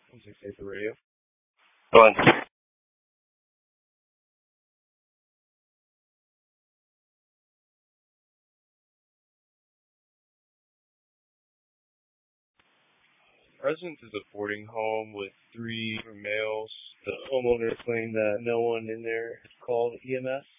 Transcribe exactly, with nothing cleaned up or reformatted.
one six eight, the radio. Go on. Residence is a boarding home with three males. The homeowner claimed that no one in there had called E M S.